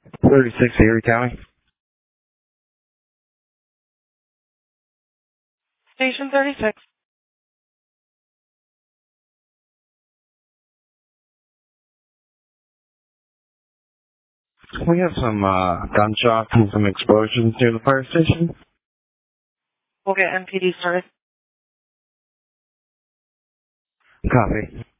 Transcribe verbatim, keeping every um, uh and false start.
thirty-six Erie County. Station thirty-six. We have some uh, gunshots and some explosions near the fire station. We'll get M P D started. Copy.